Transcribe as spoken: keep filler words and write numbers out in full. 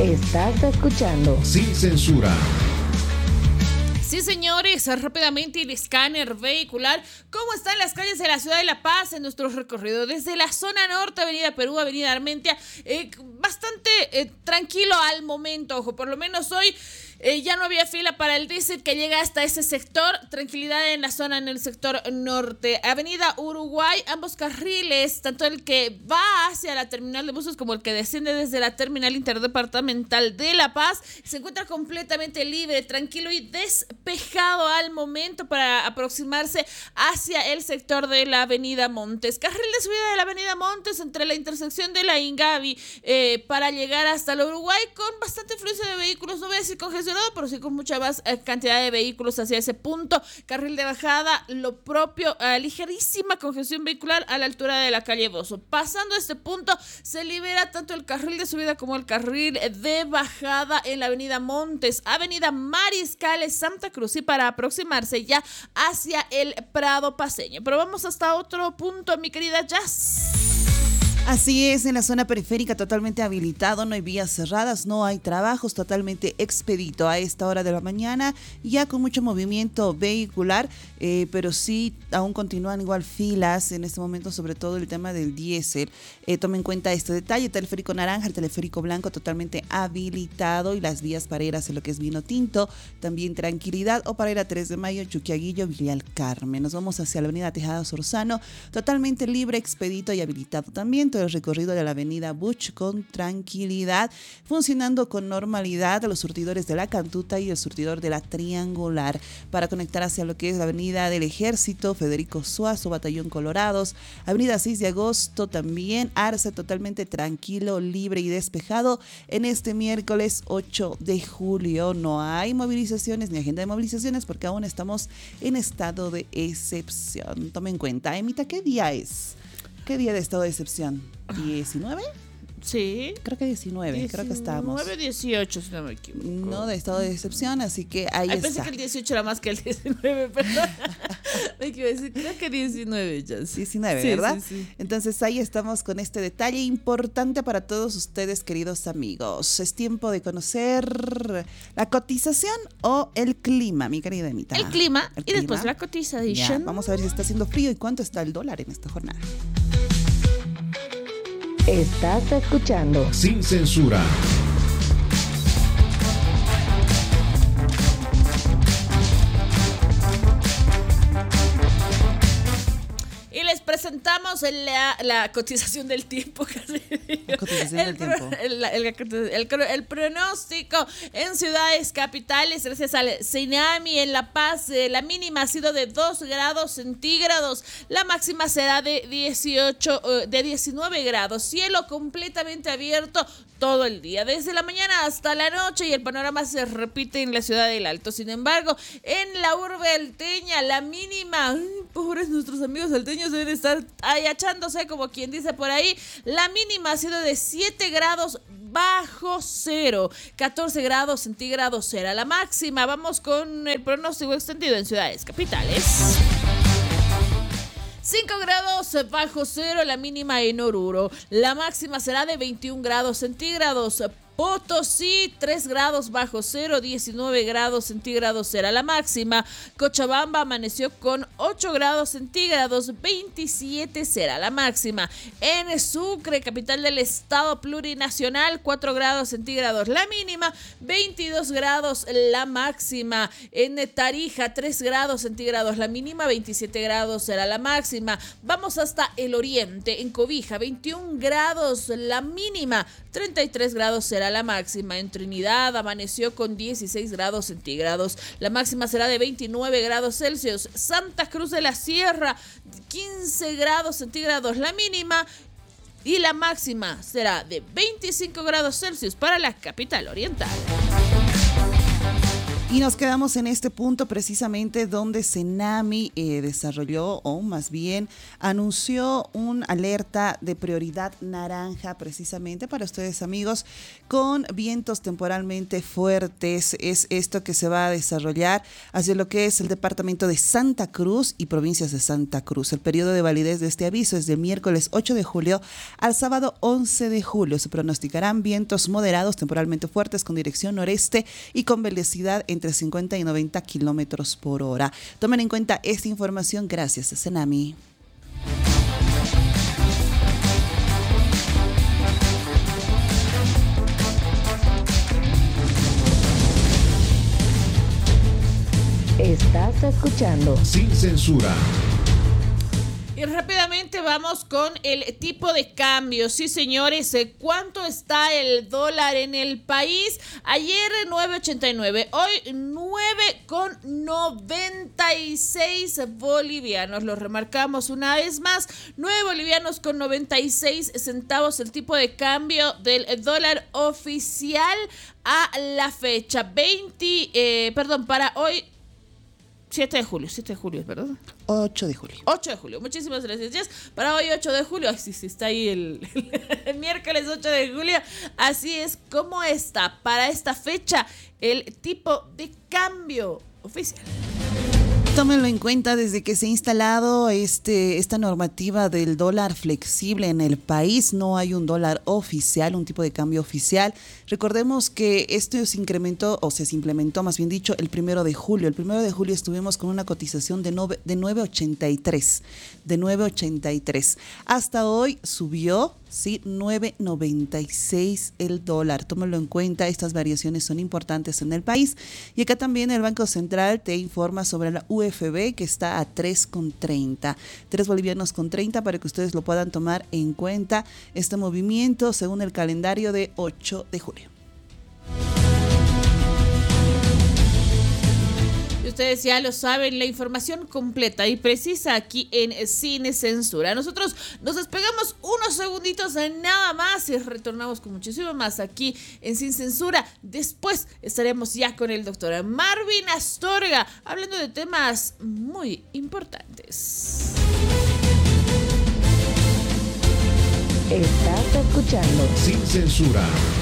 Estás escuchando Sin Censura. Sí, señores, rápidamente el escáner vehicular. ¿Cómo están las calles de la ciudad de La Paz en nuestro recorrido? Desde la zona norte, Avenida Perú, Avenida Armentia, eh, bastante eh, tranquilo al momento, ojo, por lo menos hoy. Eh, ya no había fila para el diésel que llega hasta ese sector. Tranquilidad en la zona, en el sector norte. Avenida Uruguay, ambos carriles, tanto el que va hacia la terminal de buses como el que desciende desde la terminal interdepartamental de La Paz, se encuentra completamente libre, tranquilo y despejado al momento para aproximarse hacia el sector de la Avenida Montes. Carril de subida de la Avenida Montes entre la intersección de la Ingavi eh, para llegar hasta el Uruguay con bastante flujo de vehículos. No voy a decir congestión, pero sí con mucha más eh, cantidad de vehículos hacia ese punto. Carril de bajada, lo propio, eh, ligerísima congestión vehicular a la altura de la calle Bozo. Pasando este punto, se libera tanto el carril de subida como el carril de bajada en la avenida Montes, avenida Mariscales, Santa Cruz, y para aproximarse ya hacia el Prado Paceño. Pero vamos hasta otro punto, mi querida Jazz. Así es, en la zona periférica totalmente habilitado, no hay vías cerradas, no hay trabajos, totalmente expedito a esta hora de la mañana, ya con mucho movimiento vehicular, eh, pero sí aún continúan igual filas en este momento, sobre todo el tema del diésel. Eh, tome en cuenta este detalle: teleférico naranja, el teleférico blanco totalmente habilitado, y las vías para ir hacia lo que es Vino Tinto, también tranquilidad, o para ir a tres de mayo, Chuquiaguillo, Villa del Carmen. Nos vamos hacia la avenida Tejada Sorzano, totalmente libre, expedito y habilitado también. Todo el recorrido de la avenida Buch con tranquilidad, funcionando con normalidad los surtidores de la Cantuta y el surtidor de la Triangular para conectar hacia lo que es la avenida del Ejército, Federico Suazo, Batallón Colorados, avenida seis de agosto también, Arce totalmente tranquilo, libre y despejado en este miércoles ocho de julio. No hay movilizaciones ni agenda de movilizaciones porque aún estamos en estado de excepción. Tome en cuenta, Emita, ¿qué día es? ¿Qué día de estado de excepción? ¿diecinueve? Sí. Creo que diecinueve, diecinueve, creo que estamos. diecinueve, dieciocho, si no me equivoco. No, de estado de excepción, así que ahí Ay, está. Pensé que el dieciocho era más que el diecinueve, perdón. Me quiero decir, creo que diecinueve ya. diecinueve, sí, ¿verdad? Sí, sí. Entonces ahí estamos con este detalle importante para todos ustedes, queridos amigos. Es tiempo de conocer la cotización o el clima, mi querida Emita. El clima el y clima. después la cotización. Ya, vamos a ver si está haciendo frío y cuánto está el dólar en esta jornada. Estás escuchando Sin Censura. Y les presentamos la, la cotización del tiempo. Casi La cotización el, del tiempo. El, el, el, el pronóstico en ciudades capitales, gracias al CENAMI. En La Paz, eh, la mínima ha sido de dos grados centígrados. La máxima será de dieciocho, eh, de diecinueve grados. Cielo completamente abierto todo el día, desde la mañana hasta la noche, y el panorama se repite en la ciudad del Alto. Sin embargo, en la urbe alteña, la mínima, ay, pobres nuestros amigos alteños deben estar agachándose, como quien dice por ahí. La mínima ha sido de siete grados bajo cero, catorce grados centígrados será la máxima. Vamos con el pronóstico extendido en ciudades capitales. cinco grados bajo cero, la mínima en Oruro. La máxima será de veintiún grados centígrados. Potosí, tres grados bajo cero, diecinueve grados centígrados será la máxima. Cochabamba amaneció con ocho grados centígrados, veintisiete será la máxima. En Sucre, capital del estado plurinacional, cuatro grados centígrados la mínima, veintidós grados la máxima. En Tarija, tres grados centígrados la mínima, veintisiete grados será la máxima. Vamos hasta el oriente, en Cobija, veintiún grados la mínima, treinta y tres grados será la máxima. En Trinidad amaneció con dieciséis grados centígrados, la máxima será de veintinueve grados Celsius. Santa Cruz de la Sierra, quince grados centígrados la mínima, y la máxima será de veinticinco grados Celsius para la capital oriental. Y nos quedamos en este punto precisamente donde Senami eh, desarrolló, o más bien anunció un alerta de prioridad naranja precisamente para ustedes, amigos, con vientos temporalmente fuertes. Es esto que se va a desarrollar hacia lo que es el departamento de Santa Cruz y provincias de Santa Cruz. El periodo de validez de este aviso es del miércoles ocho de julio al sábado once de julio. Se pronosticarán vientos moderados temporalmente fuertes con dirección noreste y con velocidad en entre cincuenta y noventa kilómetros por hora. Tomen en cuenta esta información gracias a Senami. Estás escuchando Sin Censura. Y rápidamente vamos con el tipo de cambio. Sí, señores, ¿cuánto está el dólar en el país? Ayer nueve ochenta y nueve, hoy nueve con noventa y seis bolivianos. Lo remarcamos una vez más, nueve bolivianos con noventa y seis centavos el tipo de cambio del dólar oficial a la fecha veinte, eh, perdón, para hoy siete de julio, siete de julio, ¿verdad? ocho de julio. ocho de julio, muchísimas gracias, Jess. Para hoy ocho de julio, ay, sí, sí, está ahí el, el miércoles ocho de julio. Así es como está para esta fecha el tipo de cambio oficial. Tómenlo en cuenta desde que se ha instalado este, esta normativa del dólar flexible en el país. No hay un dólar oficial, un tipo de cambio oficial. Recordemos que esto se incrementó, o se implementó más bien dicho, el primero de julio. El primero de julio estuvimos con una cotización de, nueve, de nueve ochenta y tres. De nueve ochenta y tres. Hasta hoy subió, sí, nueve noventa y seis el dólar. Tómalo en cuenta, estas variaciones son importantes en el país. Y acá también el Banco Central te informa sobre la U F B, que está a tres con treinta. tres bolivianos con treinta para que ustedes lo puedan tomar en cuenta este movimiento según el calendario de ocho de julio. Ustedes ya lo saben, la información completa y precisa aquí en Sin Censura. Nosotros nos despegamos unos segunditos nada más y retornamos con muchísimo más aquí en Sin Censura. Después estaremos ya con el doctor Marvin Astorga hablando de temas muy importantes. Estás escuchando Sin Censura.